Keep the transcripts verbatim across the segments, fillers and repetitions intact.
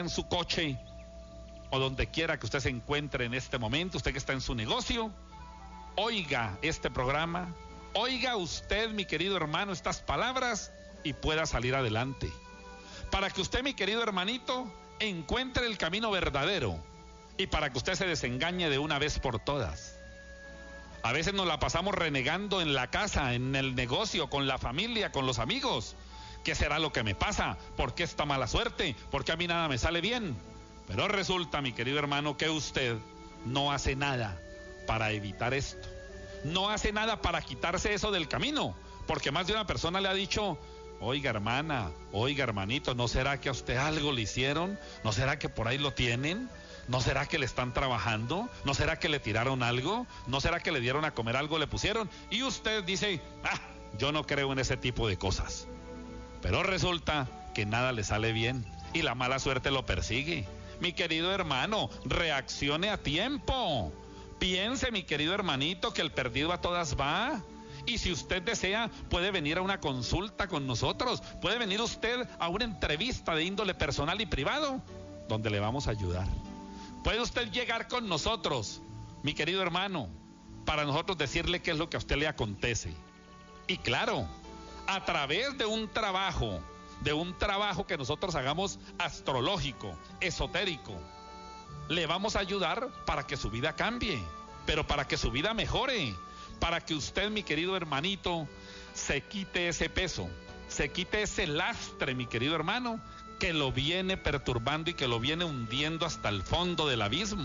en su coche o donde quiera que usted se encuentre en este momento, usted que está en su negocio, oiga este programa, oiga usted, mi querido hermano, estas palabras y pueda salir adelante. Para que usted, mi querido hermanito, encuentre el camino verdadero y para que usted se desengañe de una vez por todas. A veces nos la pasamos renegando en la casa, en el negocio, con la familia, con los amigos. ¿Qué será lo que me pasa? ¿Por qué esta mala suerte? ¿Por qué a mí nada me sale bien? Pero resulta, mi querido hermano, que usted no hace nada para evitar esto. No hace nada para quitarse eso del camino. Porque más de una persona le ha dicho, oiga hermana, oiga hermanito, ¿no será que a usted algo le hicieron? ¿No será que por ahí lo tienen? ¿No será que le están trabajando? ¿No será que le tiraron algo? ¿No será que le dieron a comer algo, le pusieron? Y usted dice, ah, yo no creo en ese tipo de cosas. Pero resulta que nada le sale bien y la mala suerte lo persigue. Mi querido hermano, reaccione a tiempo. Piense, mi querido hermanito, que el perdido a todas va. Y si usted desea, puede venir a una consulta con nosotros. Puede venir usted a una entrevista de índole personal y privado, donde le vamos a ayudar. Puede usted llegar con nosotros, mi querido hermano, para nosotros decirle qué es lo que a usted le acontece. Y claro, a través de un trabajo, de un trabajo que nosotros hagamos astrológico, esotérico, le vamos a ayudar para que su vida cambie, pero para que su vida mejore, para que usted, mi querido hermanito, se quite ese peso, se quite ese lastre, mi querido hermano, que lo viene perturbando y que lo viene hundiendo hasta el fondo del abismo.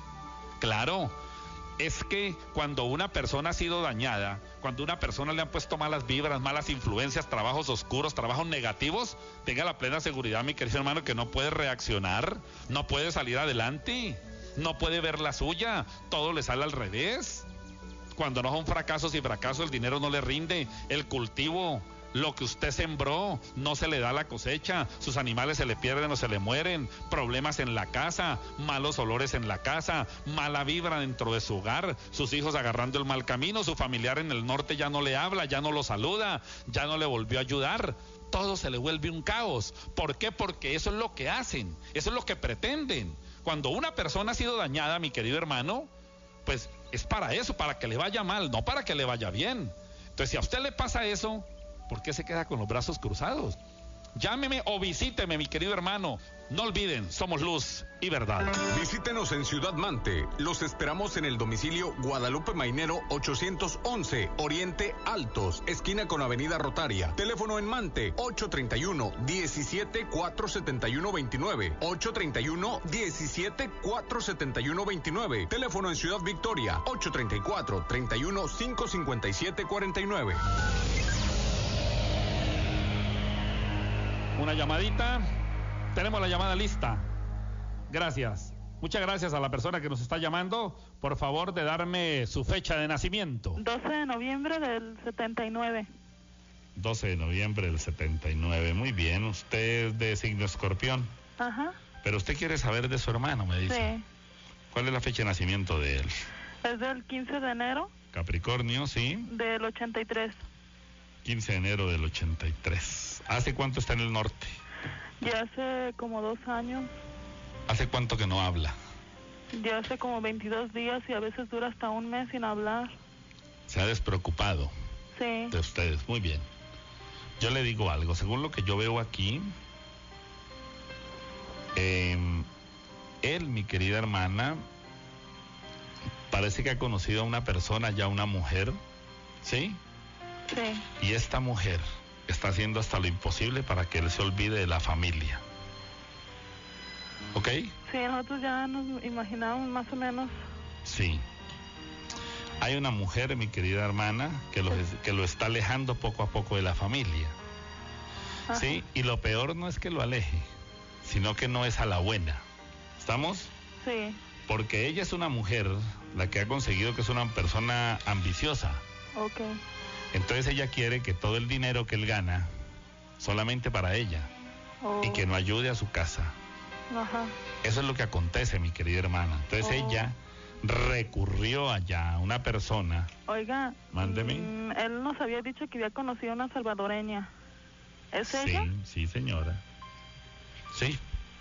Claro, es que cuando una persona ha sido dañada, cuando una persona le han puesto malas vibras, malas influencias, trabajos oscuros, trabajos negativos, tenga la plena seguridad, mi querido hermano, que no puede reaccionar, no puede salir adelante, no puede ver la suya, todo le sale al revés. Cuando no son fracasos y fracasos, el dinero no le rinde, el cultivo, lo que usted sembró, no se le da la cosecha, sus animales se le pierden o se le mueren, problemas en la casa, malos olores en la casa, mala vibra dentro de su hogar, sus hijos agarrando el mal camino, su familiar en el norte ya no le habla, ya no lo saluda, ya no le volvió a ayudar, todo se le vuelve un caos. ¿Por qué? Porque eso es lo que hacen, eso es lo que pretenden. Cuando una persona ha sido dañada, mi querido hermano, pues es para eso, para que le vaya mal, no para que le vaya bien. Entonces, si a usted le pasa eso, ¿por qué se queda con los brazos cruzados? Llámeme o visíteme, mi querido hermano. No olviden, somos luz y verdad. Visítenos en Ciudad Mante. Los esperamos en el domicilio Guadalupe Mainero ochocientos once, Oriente Altos, esquina con Avenida Rotaria. Teléfono en Mante, ocho treinta y uno, diecisiete, cuatrocientos setenta y uno veintinueve. ocho treinta y uno, diecisiete, cuatrocientos setenta y uno veintinueve. Teléfono en Ciudad Victoria, ocho treinta y cuatro, treinta y uno, quinientos cincuenta y siete cuarenta y nueve. Una llamadita. Tenemos la llamada lista. Gracias. Muchas gracias a la persona que nos está llamando. Por favor, de darme su fecha de nacimiento. doce de noviembre del setenta y nueve. doce de noviembre del setenta y nueve. Muy bien. Usted es de signo escorpión. Ajá. Pero usted quiere saber de su hermano, me dice. Sí. ¿Cuál es la fecha de nacimiento de él? Es del quince de enero. Capricornio, sí. Del ochenta y tres. quince de enero del ochenta y tres. ¿Hace cuánto está en el norte? Ya hace como dos años. ¿Hace cuánto que no habla? Ya hace como veintidós días y a veces dura hasta un mes sin hablar. Se ha despreocupado Sí. de ustedes. Muy bien. Yo le digo algo. Según lo que yo veo aquí, eh, él, mi querida hermana, parece que ha conocido a una persona, ya una mujer, ¿sí? Sí. Y esta mujer está haciendo hasta lo imposible para que él se olvide de la familia. ¿Ok? Sí, nosotros ya nos imaginamos más o menos. Sí. Hay una mujer, mi querida hermana, que lo, que lo está alejando poco a poco de la familia. Ajá. Sí, y lo peor no es que lo aleje, sino que no es a la buena. ¿Estamos? Sí. Porque ella es una mujer, la que ha conseguido que es una persona ambiciosa. Ok. Entonces ella quiere que todo el dinero que él gana, solamente para ella, Oh. y que no ayude a su casa. Ajá. Eso es lo que acontece, mi querida hermana. Entonces Oh. ella recurrió allá a una persona. Oiga. Mándeme. mm, él nos había dicho que había conocido a una salvadoreña. ¿Es Sí, ella? sí, señora. Sí.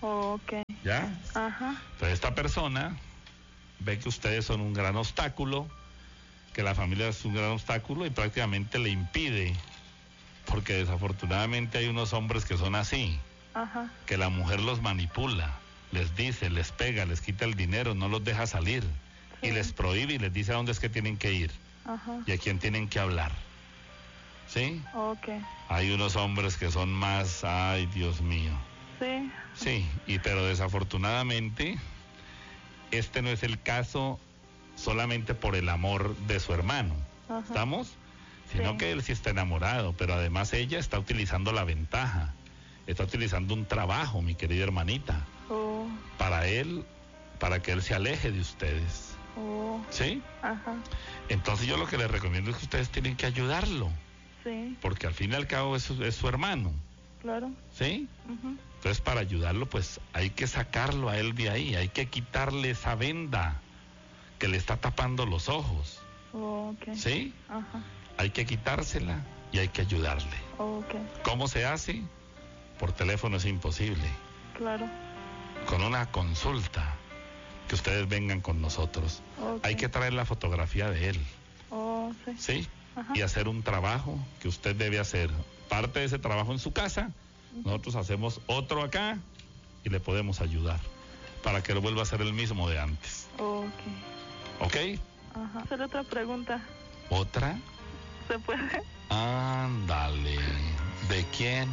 Ok. ¿Ya? Ajá. Entonces esta persona ve que ustedes son un gran obstáculo, que la familia es un gran obstáculo y prácticamente le impide, porque desafortunadamente hay unos hombres que son así, Ajá. que la mujer los manipula, les dice, les pega, les quita el dinero, no los deja salir, Sí. y les prohíbe y les dice a dónde es que tienen que ir Ajá. y a quién tienen que hablar. ¿Sí? Ok. Hay unos hombres que son más, ay Dios mío. Sí. Sí, y pero desafortunadamente este no es el caso solamente por el amor de su hermano. Ajá. ¿Estamos? Sino Sí. que él sí está enamorado, pero además ella está utilizando la ventaja, está utilizando un trabajo, mi querida hermanita, Oh. para él, para que él se aleje de ustedes. Oh. ¿Sí? Ajá. Entonces yo lo que les recomiendo es que ustedes tienen que ayudarlo, Sí. porque al fin y al cabo es su, es su hermano. Claro. ¿Sí? Ujú. Entonces para ayudarlo pues hay que sacarlo a él de ahí, hay que quitarle esa venda que le está tapando los ojos. Oh, ok. ¿Sí? Ajá. Hay que quitársela y hay que ayudarle. Ok. ¿Cómo se hace? Por teléfono es imposible. Claro. Con una consulta, que ustedes vengan con nosotros. Ok. Hay que traer la fotografía de él, Oh, sí. ¿sí? Ajá. Y hacer un trabajo que usted debe hacer. Parte de ese trabajo en su casa, nosotros hacemos otro acá y le podemos ayudar para que lo vuelva a ser el mismo de antes. Ok. ¿Ok? Ajá. Hacer otra pregunta. ¿Otra? ¿Se puede? Ándale. ¿De quién?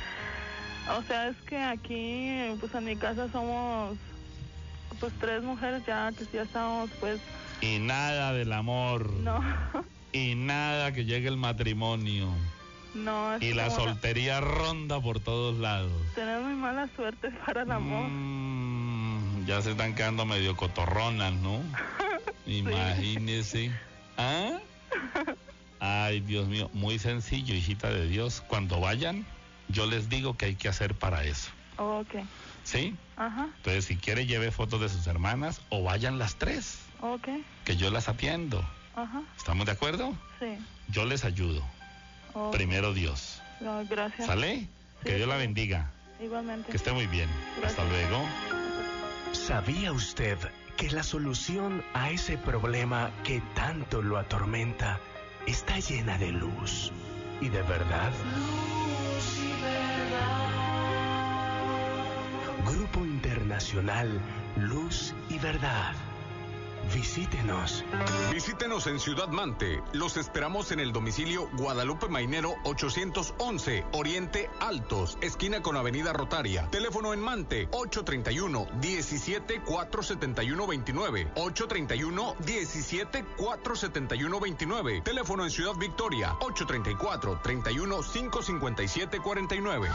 O sea, es que aquí, pues en mi casa somos, pues tres mujeres ya, que ya estamos, pues, Y nada del amor. no, Y nada que llegue el matrimonio. no. Es Y la como una- soltería ronda por todos lados. Tenemos muy mala suerte para el amor. Mm, ya se están quedando medio cotorronas, ¿no? Imagínese. ¿Ah? Ay, Dios mío, muy sencillo, hijita de Dios. Cuando vayan, yo les digo que hay que hacer para eso. Ok. ¿Sí? Ajá. Entonces, si quiere, lleve fotos de sus hermanas o vayan las tres, Ok. que yo las atiendo. Ajá. ¿Estamos de acuerdo? Sí. Yo les ayudo. Ok. Primero Dios. No, gracias. ¿Sale? Que Dios la bendiga. Igualmente. Que esté muy bien. Hasta Gracias. luego. ¿Sabía usted que la solución a ese problema que tanto lo atormenta está llena de luz y de verdad? Grupo Internacional Luz y Verdad. Visítenos. Visítenos en Ciudad Mante. Los esperamos en el domicilio Guadalupe Mainero ochocientos once, Oriente Altos, esquina con Avenida Rotaria. Teléfono en Mante ocho treinta y uno, diecisiete, cuatrocientos setenta y uno veintinueve. ocho treinta y uno, diecisiete, cuatrocientos setenta y uno veintinueve. Teléfono en Ciudad Victoria ocho treinta y cuatro, treinta y uno, quinientos cincuenta y siete cuarenta y nueve.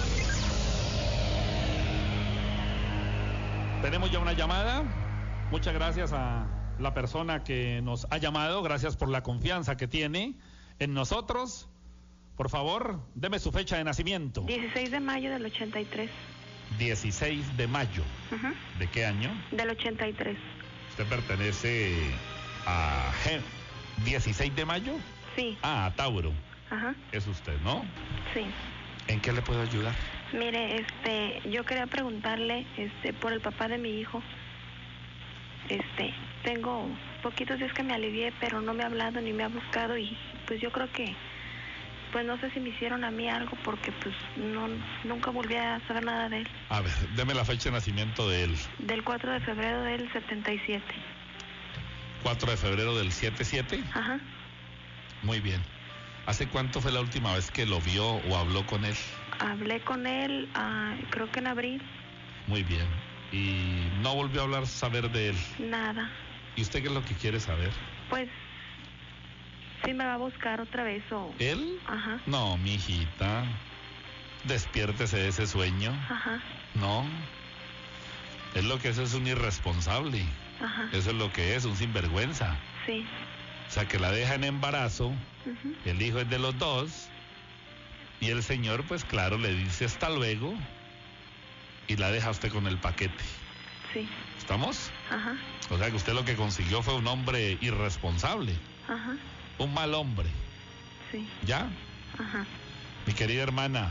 Tenemos ya una llamada. Muchas gracias a la persona que nos ha llamado. Gracias por la confianza que tiene en nosotros. Por favor, deme su fecha de nacimiento. dieciséis de mayo del ochenta y tres. dieciséis de mayo. Ajá. ¿De qué año? Del ochenta y tres. Usted pertenece a G- dieciséis de mayo. Sí. Ah, a Tauro. Ajá. Es usted, ¿no? Sí. ¿En qué le puedo ayudar? Mire, este, yo quería preguntarle, este, por el papá de mi hijo. Este, tengo poquitos días que me alivié, pero no me ha hablado ni me ha buscado y pues yo creo que, pues no sé si me hicieron a mí algo porque pues no, nunca volví a saber nada de él. A ver, deme la fecha de nacimiento de él. Del cuatro de febrero del setenta y siete. cuatro de febrero del setenta y siete. Ajá. Muy bien. ¿Hace cuánto fue la última vez que lo vio o habló con él? Hablé con él, ah, creo que en abril. Muy bien. Y no volvió a hablar, saber de él. Nada. ¿Y usted qué es lo que quiere saber? Pues, sí me va a buscar otra vez o... ¿Él? Ajá, No, mi hijita. Despiértese de ese sueño. ajá, No. Es lo que es, es un irresponsable. ajá, Eso es lo que es, un sinvergüenza. sí. O sea, que la deja en embarazo. Ujú. El hijo es de los dos. Y el señor, pues claro, le dice hasta luego. Y la deja usted con el paquete. Sí, ¿Estamos? ajá, O sea que usted lo que consiguió fue un hombre irresponsable. ajá, Un mal hombre. sí, ¿Ya? ajá, Mi querida hermana,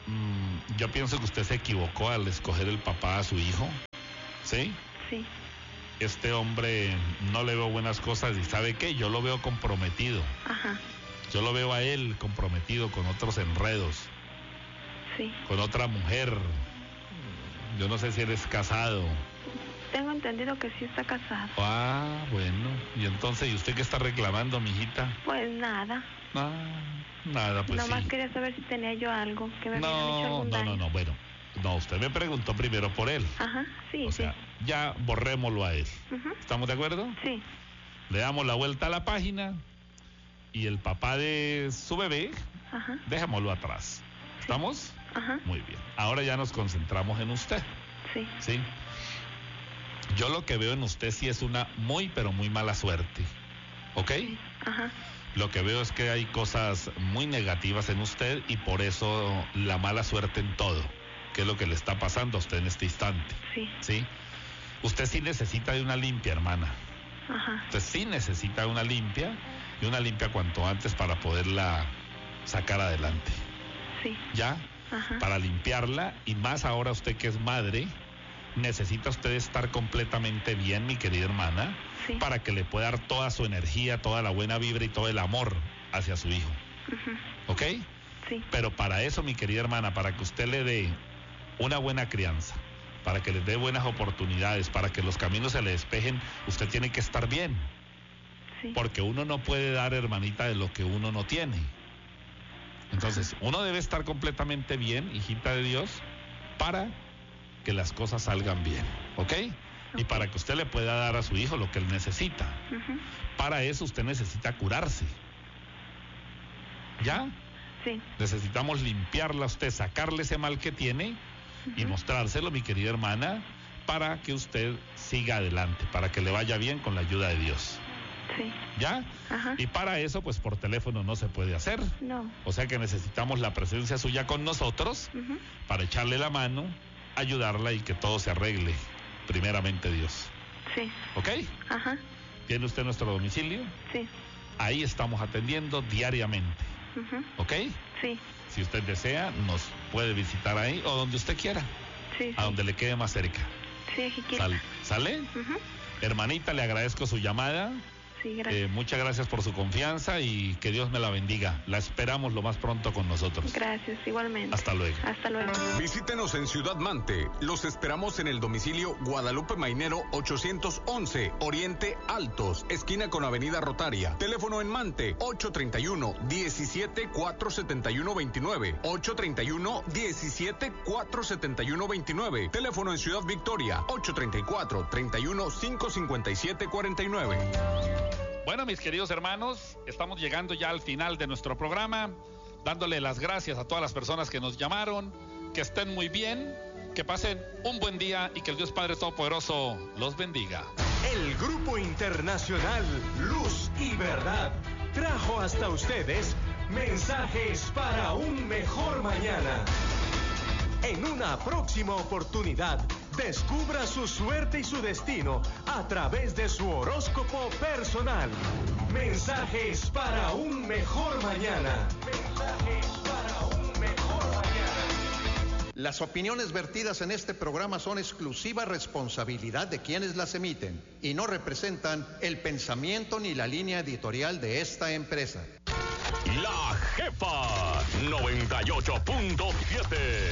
mm, yo pienso que usted se equivocó al escoger el papá a su hijo, ¿sí? Sí. Este hombre no le veo buenas cosas y ¿sabe qué? Yo lo veo comprometido. Ajá. Yo lo veo a él comprometido con otros enredos, Sí. con otra mujer. Yo no sé si él es casado. Tengo entendido que sí está casado. Ah, bueno. Y entonces, ¿y usted qué está reclamando, mijita? Pues nada. Ah, nada, pues Nomás sí. quería saber si tenía yo algo que me habían hecho No, algún no, daño. no, no, bueno. No, usted me preguntó primero por él. Ajá, sí, O sea, sí. ya borrémoslo a él. Ujú. ¿Estamos de acuerdo? Sí, Le damos la vuelta a la página y el papá de su bebé, ajá, dejémoslo atrás. ¿Estamos? ajá, Muy bien. Ahora ya nos concentramos en usted, sí, ¿sí? Yo lo que veo en usted sí es una muy, pero muy mala suerte. ¿Ok? sí, ajá, Lo que veo es que hay cosas muy negativas en usted y por eso la mala suerte en todo. ¿Qué es lo que le está pasando a usted en este instante? sí, ¿Sí? Usted sí necesita de una limpia, hermana. ajá, Usted sí necesita de una limpia y una limpia cuanto antes para poderla sacar adelante. sí, ¿Ya? ajá, Para limpiarla y más ahora usted que es madre, necesita usted estar completamente bien, mi querida hermana, sí, para que le pueda dar toda su energía, toda la buena vibra y todo el amor hacia su hijo. ujú, ¿Ok? sí, Pero para eso, mi querida hermana, para que usted le dé una buena crianza, para que les dé buenas oportunidades, para que los caminos se le despejen, usted tiene que estar bien. sí, Porque uno no puede dar, hermanita, de lo que uno no tiene. Entonces, uno debe estar completamente bien, hijita de Dios, para que las cosas salgan bien, ¿ok? Y Ok. para que usted le pueda dar a su hijo lo que él necesita. ujú, Para eso usted necesita curarse. ¿Ya? sí, Necesitamos limpiarla a usted, sacarle ese mal que tiene y ujú, mostrárselo, mi querida hermana, para que usted siga adelante, para que le vaya bien con la ayuda de Dios. sí, ¿Ya? ajá, Y para eso, pues por teléfono no se puede hacer. no, O sea que necesitamos la presencia suya con nosotros ujú, para echarle la mano, ayudarla y que todo se arregle. Primeramente Dios. sí, ¿Ok? ajá, ¿Tiene usted nuestro domicilio? sí, Ahí estamos atendiendo diariamente. ujú, ¿Ok? sí, Si usted desea, nos puede visitar ahí o donde usted quiera, sí, a donde le quede más cerca. sí, aquí quiero. Sal- ¿Sale? Ujú, Hermanita, le agradezco su llamada. sí, gracias. Eh, muchas gracias por su confianza y que Dios me la bendiga. La esperamos lo más pronto con nosotros. Gracias, igualmente. Hasta luego. Hasta luego. Visítenos en Ciudad Mante. Los esperamos en el domicilio Guadalupe Mainero ochocientos once, Oriente Altos, esquina con Avenida Rotaria. Teléfono en Mante ocho treinta y uno, diecisiete, cuatrocientos setenta y uno, veintinueve. ocho treinta y uno, diecisiete, cuatrocientos setenta y uno, veintinueve. Teléfono en Ciudad Victoria ocho treinta y cuatro, treinta y uno, quinientos cincuenta y siete, cuarenta y nueve. Bueno, mis queridos hermanos, estamos llegando ya al final de nuestro programa, dándole las gracias a todas las personas que nos llamaron, que estén muy bien, que pasen un buen día y que el Dios Padre Todopoderoso los bendiga. El Grupo Internacional Luz y Verdad trajo hasta ustedes mensajes para un mejor mañana. En una próxima oportunidad, descubra su suerte y su destino a través de su horóscopo personal. Mensajes para un mejor mañana. Mensajes para un mejor mañana. Las opiniones vertidas en este programa son exclusiva responsabilidad de quienes las emiten y no representan el pensamiento ni la línea editorial de esta empresa. La Jefa noventa y ocho punto siete.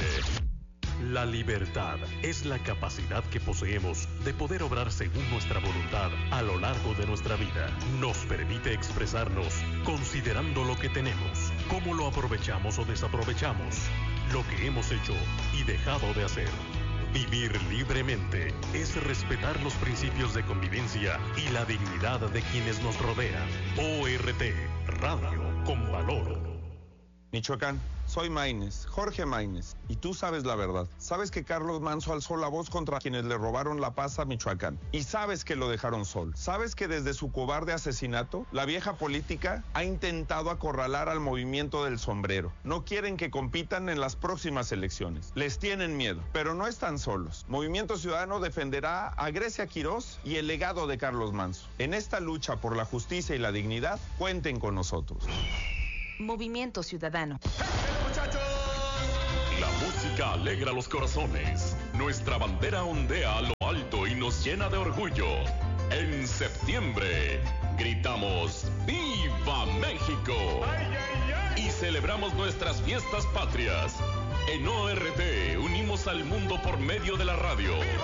La libertad es la capacidad que poseemos de poder obrar según nuestra voluntad a lo largo de nuestra vida. Nos permite expresarnos considerando lo que tenemos, cómo lo aprovechamos o desaprovechamos, lo que hemos hecho y dejado de hacer. Vivir libremente es respetar los principios de convivencia y la dignidad de quienes nos rodean. O R T, Radio con Valor. Michoacán, soy Maínez, Jorge Maínez, y tú sabes la verdad. Sabes que Carlos Manso alzó la voz contra quienes le robaron la paz a Michoacán, y sabes que lo dejaron solo. Sabes que desde su cobarde asesinato, la vieja política ha intentado acorralar al movimiento del sombrero. No quieren que compitan en las próximas elecciones. Les tienen miedo, pero no están solos. Movimiento Ciudadano defenderá a Grecia Quirós y el legado de Carlos Manso. En esta lucha por la justicia y la dignidad, cuenten con nosotros. Movimiento Ciudadano. La música alegra los corazones. Nuestra bandera ondea a lo alto y nos llena de orgullo. En septiembre, gritamos ¡Viva México! Y celebramos nuestras fiestas patrias. En O R T unimos al mundo por medio de la radio.